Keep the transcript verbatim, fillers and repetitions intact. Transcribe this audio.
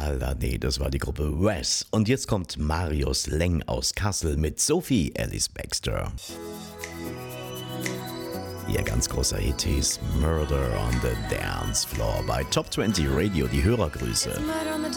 Lala, nee, das war die Gruppe Wes. Und jetzt kommt Marius Leng aus Kassel mit Sophie Ellis Baxter. Ihr ganz großer Hit hieß Murder on the Dance Floor bei Top zwanzig Radio, die Hörergrüße.